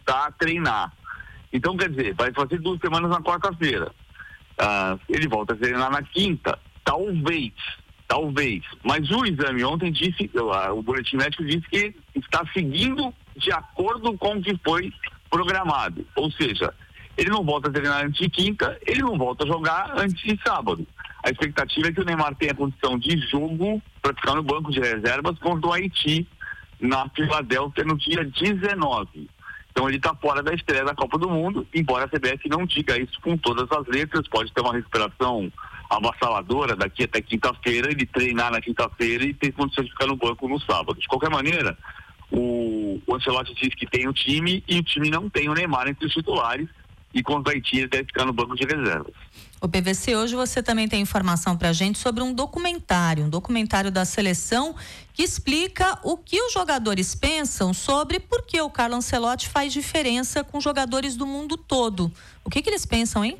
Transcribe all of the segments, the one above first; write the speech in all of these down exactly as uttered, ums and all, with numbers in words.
voltar a treinar. Então, quer dizer, vai fazer duas semanas na quarta-feira. Uh, ele volta a treinar na quinta, talvez, talvez. Mas o exame ontem disse, uh, o boletim médico disse que está seguindo de acordo com o que foi programado. Ou seja, ele não volta a treinar antes de quinta, ele não volta a jogar antes de sábado. A expectativa é que o Neymar tenha condição de jogo para ficar no banco de reservas contra o Haiti na Filadélfia no dia dezenove. Então ele está fora da estreia da Copa do Mundo, embora a C B F não diga isso com todas as letras. Pode ter uma recuperação avassaladora daqui até quinta-feira, ele treinar na quinta-feira e ter condição de ficar no banco no sábado. De qualquer maneira, o, o Ancelotti diz que tem o time e o time não tem o Neymar entre os titulares, e contra o Haiti ele deve ficar no banco de reservas. O P V C, hoje você também tem informação pra gente sobre um documentário, um documentário da seleção que explica o que os jogadores pensam sobre por que o Carlo Ancelotti faz diferença com jogadores do mundo todo. O que que eles pensam, hein?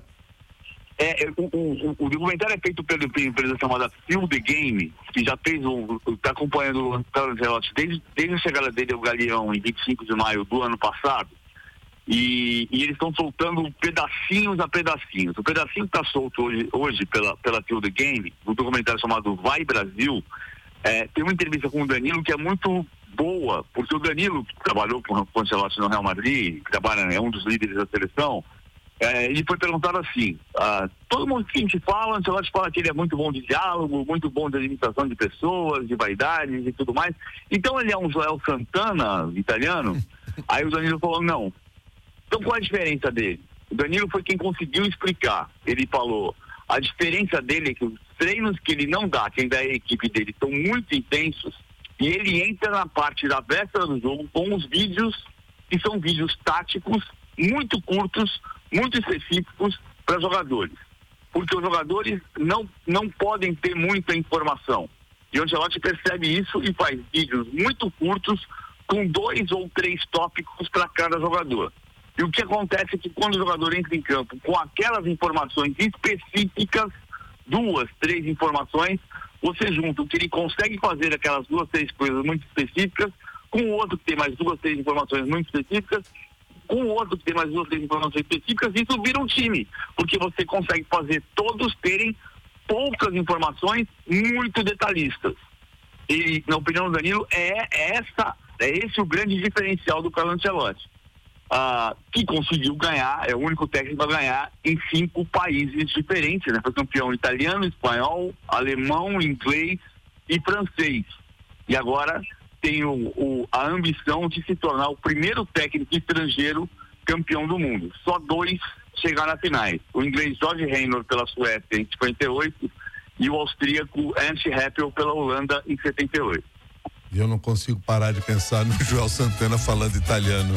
É, o, o, o documentário é feito pela empresa chamada Field the Game, que já fez um, está acompanhando o Carlo Ancelotti desde, desde a chegada dele ao Galeão em vinte e cinco de maio do ano passado. E, e eles estão soltando pedacinhos a pedacinhos. O pedacinho que está solto hoje, hoje pela, pela Field the Game, um documentário chamado Vai Brasil, é, tem uma entrevista com o Danilo que é muito boa, porque o Danilo, que trabalhou com o Ancelotti no Real Madrid, que trabalha, é um dos líderes da seleção, é, ele foi perguntado assim, ah, todo mundo que a gente fala, o Ancelotti fala que ele é muito bom de diálogo, muito bom de administração de pessoas, de vaidades e tudo mais. Então ele é um Joel Santana italiano? Aí o Danilo falou, não. Então qual a diferença dele? O Danilo foi quem conseguiu explicar. Ele falou, a diferença dele é que os treinos que ele não dá, quem dá a equipe dele, são muito intensos, e ele entra na parte da véspera do jogo com os vídeos, que são vídeos táticos, muito curtos, muito específicos para jogadores. Porque os jogadores não, não podem ter muita informação. E o Ancelotti percebe isso e faz vídeos muito curtos, com dois ou três tópicos para cada jogador. E o que acontece é que quando o jogador entra em campo com aquelas informações específicas, duas, três informações, você junta o que ele consegue fazer aquelas duas, três coisas muito específicas, com o outro que tem mais duas, três informações muito específicas, com o outro que tem mais duas, três informações específicas, e isso vira um time, porque você consegue fazer todos terem poucas informações muito detalhistas. E, na opinião do Danilo, é, essa, é esse o grande diferencial do Carlo Ancelotti. Uh, que conseguiu ganhar, é o único técnico a ganhar em cinco países diferentes, né? Foi campeão italiano, espanhol, alemão, inglês e francês. E agora tem o, o, a ambição de se tornar o primeiro técnico estrangeiro campeão do mundo. Só dois chegaram a finais. O inglês George Reynolds pela Suécia em cinquenta e oito e o austríaco Ernst Happel pela Holanda em setenta e oito. E eu não consigo parar de pensar no Joel Santana falando italiano.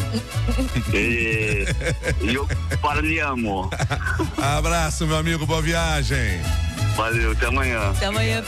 E eu parliamo. Abraço, meu amigo, boa viagem. Valeu, até amanhã. Até amanhã.